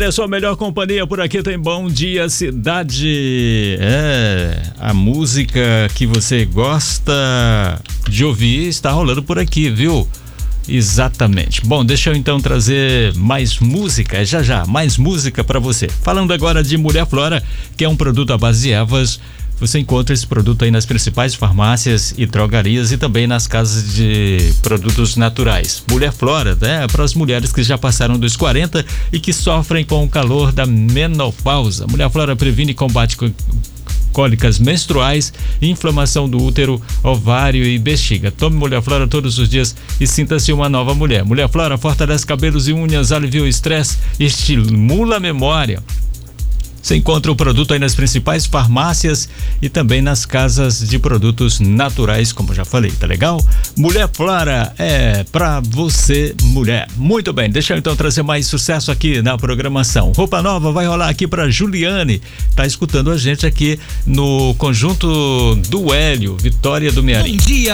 É a sua melhor companhia, por aqui tem Bom Dia Cidade. A música que você gosta de ouvir está rolando por aqui, viu? Exatamente. Bom, deixa eu então trazer mais música, já, mais música para você. Falando agora de Mulher Flora, que é um produto à base de ervas. Você encontra esse produto aí nas principais farmácias e drogarias e também nas casas de produtos naturais. Mulher Flora, né? Para as mulheres que já passaram dos 40 e que sofrem com o calor da menopausa. Mulher Flora previne e combate cólicas menstruais, inflamação do útero, ovário e bexiga. Tome Mulher Flora todos os dias e sinta-se uma nova mulher. Mulher Flora fortalece cabelos e unhas, alivia o estresse e estimula a memória. Você encontra o produto aí nas principais farmácias e também nas casas de produtos naturais, como já falei, tá legal? Mulher Flora é pra você, mulher. Muito bem, deixa eu então trazer mais sucesso aqui na programação. Roupa nova vai rolar aqui pra Juliane, tá escutando a gente aqui no conjunto do Hélio, Vitória do Mearim. Bom dia.